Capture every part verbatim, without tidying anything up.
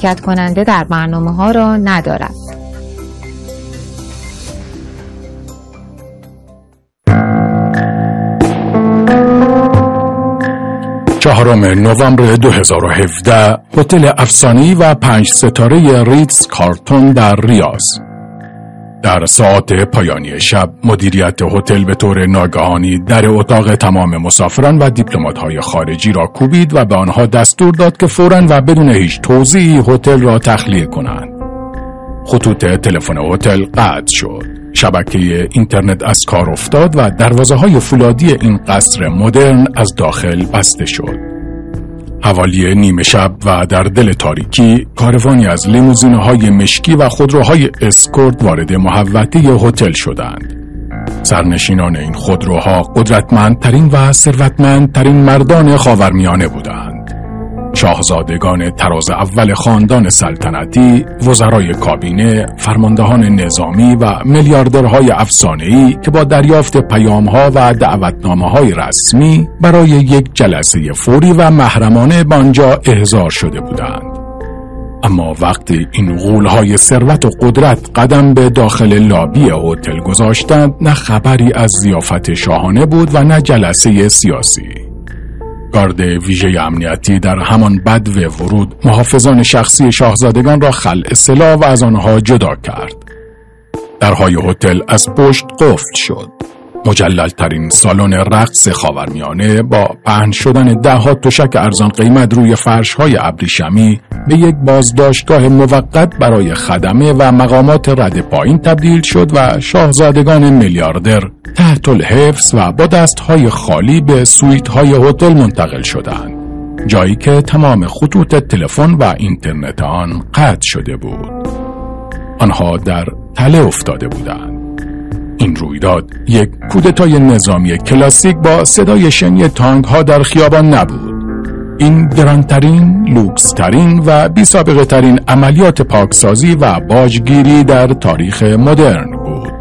شرکت کننده در برنامه ها را ندارد. چهارم نوامبر دو هزار و هفده هتل افسانه‌ای و پنج ستاره ریتز کارلتون در ریاض. در ساعات پایانی شب مدیریت هتل به طور ناگهانی در اتاق تمام مسافران و دیپلمات‌های خارجی را کوبید و به آنها دستور داد که فوراً و بدون هیچ توضیحی هتل را تخلیه کنند. خطوط تلفن هتل قطع شد. شبکه اینترنت از کار افتاد و دروازه‌های فولادی این قصر مدرن از داخل بسته شد. حوالی نیمه شب و در دل تاریکی کاروانی از لیموزین‌های مشکی و خودروهای اسکورت وارد محوطه هتل شدند. سرنشینان این خودروها قدرتمندترین و ثروتمندترین مردان خاورمیانه بودند. شاهزادگان طراز اول خاندان سلطنتی، وزرای کابینه، فرماندهان نظامی و میلیاردرهای افسانه‌ای که با دریافت پیام‌ها و دعوتنامه‌های رسمی برای یک جلسه فوری و محرمانه به آنجا احضار شده بودند. اما وقتی این غول‌های ثروت و قدرت قدم به داخل لابی هتل گذاشتند، نه خبری از ضیافت شاهانه بود و نه جلسه سیاسی. گارد ویژه امنیتی در همان بدو ورود محافظان شخصی شاهزادگان را خلع سلاح و از آنها جدا کرد. درهای هتل از پشت قفل شد. مجلل‌ترین سالن رقص خاورمیانه با پهن شدن ده‌ها تشک ارزان قیمت روی فرش‌های ابریشمی به یک بازداشتگاه موقت برای خدمه و مقامات رد پایین تبدیل شد و شاهزادگان میلیاردر تحت الحفظ و با دست‌های خالی به سویت‌های هتل منتقل شدند، جایی که تمام خطوط تلفن و اینترنت آن قطع شده بود. آنها در تله افتاده بودند. این رویداد یک کودتای نظامی کلاسیک با صدای شنی تانک‌ها در خیابان نبود. این گرانترین، لوکسترین و بی سابقه ترین عملیات پاکسازی و باجگیری در تاریخ مدرن بود.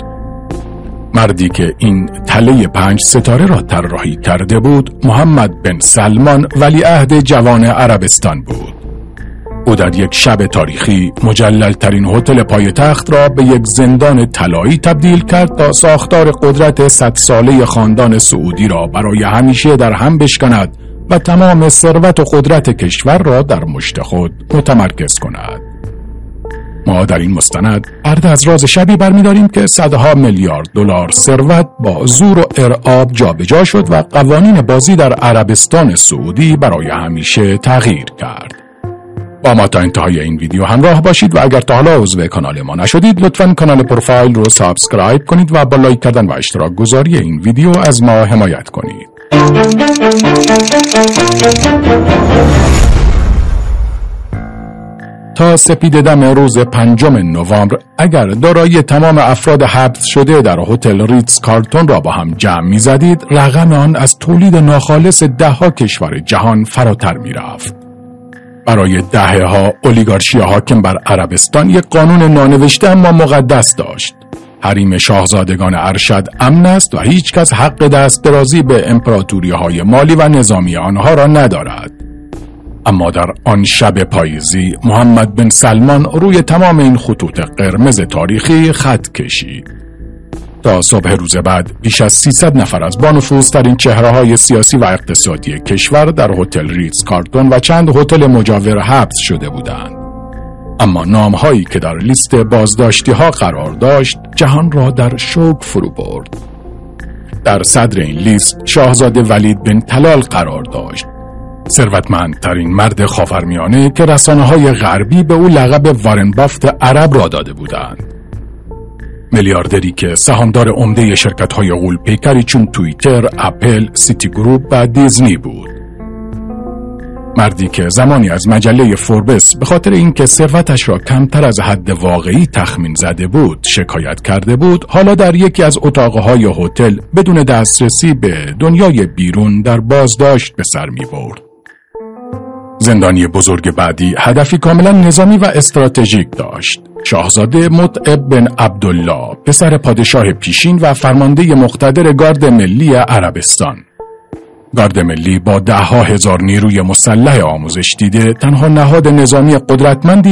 مردی که این تله پنج ستاره را طراحی کرده بود، محمد بن سلمان ولیعهد جوان عربستان بود. او در یک شب تاریخی مجلل‌ترین هتل پایتخت را به یک زندان طلایی تبدیل کرد تا ساختار قدرت صد ساله خاندان سعودی را برای همیشه در هم بشکند و تمام ثروت و قدرت کشور را در مشت خود متمرکز کند. ما در این مستند پرده از راز شبی برمی‌داریم که صدها میلیارد دلار ثروت با زور و ارعاب جابجا شد و قوانین بازی در عربستان سعودی برای همیشه تغییر کرد. با ما تا انتهای این ویدیو همراه باشید و اگر تا حالا عضو کانال ما نشدید لطفاً کانال پروفایل رو سابسکرایب کنید و با لایک کردن و اشتراک گذاری این ویدیو از ما حمایت کنید. تا سپید دم روز پنجم نوامبر اگر دارایی تمام افراد حبس شده در هتل ریتز کارلتون را با هم جمع می زدید، رقم آن از تولید ناخالص ده ها کشور جهان فراتر می رفت. برای دهه ها اولیگارشی حاکم بر عربستان یک قانون نانوشته اما مقدس داشت. حریم شاهزادگان ارشد امن است و هیچ کس حق دست درازی به امپراتوری های مالی و نظامی آنها را ندارد. اما در آن شب پاییزی محمد بن سلمان روی تمام این خطوط قرمز تاریخی خط کشید. تا صبح روز بعد بیش از سیصد نفر از بانفوذترین چهره‌های سیاسی و اقتصادی کشور در هتل ریتز کارلتون و چند هتل مجاور حبس شده بودند. اما نام‌هایی که در لیست بازداشتی‌ها قرار داشت جهان را در شوک فرو برد. در صدر این لیست شاهزاده ولید بن طلال قرار داشت، ثروتمندترین مرد خاورمیانه که رسانه‌های غربی به او لقب وارن بافت عرب را داده بودند. میلیاردری که سهامدار عمده شرکت‌های غول‌پیکری چون توییتر، اپل، سیتی گروپ و دیزنی بود. مردی که زمانی از مجله فوربس به خاطر اینکه ثروتش را کمتر از حد واقعی تخمین زده بود شکایت کرده بود، حالا در یکی از اتاقهای هتل بدون دسترسی به دنیای بیرون در بازداشت به سر می‌برد. زندانی بزرگ بعدی هدفی کاملا نظامی و استراتژیک داشت. شاهزاده متعب بن عبدالله، پسر پادشاه پیشین و فرمانده مقتدر گارد ملی عربستان. گارد ملی با ده ها هزار نیروی مسلح آموزش دیده تنها نهاد نظامی قدرتمندی